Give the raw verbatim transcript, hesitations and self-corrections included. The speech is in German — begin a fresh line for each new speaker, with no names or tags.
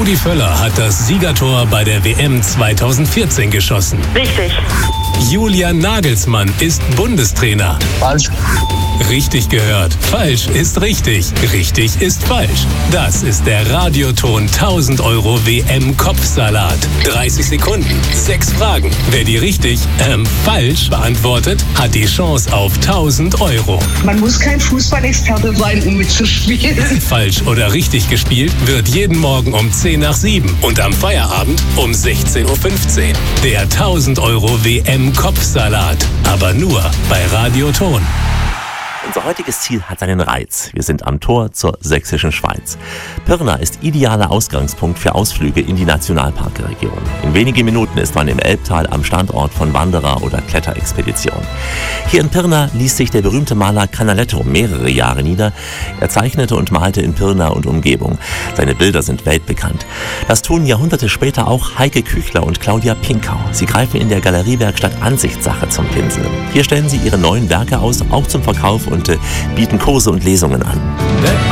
Rudi Völler hat das Siegertor bei der W M zweitausendvierzehn geschossen.
Richtig.
Julian Nagelsmann ist Bundestrainer.
Falsch.
Richtig gehört. Falsch ist richtig. Richtig ist falsch. Das ist der Radioton tausend Euro W M-Kopfsalat. dreißig Sekunden, sechs Fragen. Wer die richtig, ähm, falsch beantwortet, hat die Chance auf tausend Euro.
Man muss kein Fußballexperte sein, um mitzuspielen.
Falsch oder richtig gespielt wird jeden Morgen um zehn nach sieben und am Feierabend um sechzehn Uhr fünfzehn. Der tausend Euro W M-Kopfsalat. Aber nur bei Radioton.
Unser heutiges Ziel hat seinen Reiz. Wir sind am Tor zur sächsischen Schweiz. Pirna ist idealer Ausgangspunkt für Ausflüge in die Nationalparkregion. In wenigen Minuten ist man im Elbtal am Standort von Wanderer- oder Kletterexpeditionen. Hier in Pirna ließ sich der berühmte Maler Canaletto mehrere Jahre nieder. Er zeichnete und malte in Pirna und Umgebung. Seine Bilder sind weltbekannt. Das tun Jahrhunderte später auch Heike Küchler und Claudia Pinkau. Sie greifen in der Galeriewerkstatt Ansichtssache zum Pinsel. Hier stellen sie ihre neuen Werke aus, auch zum Verkauf, und äh, bieten Kurse und Lesungen an.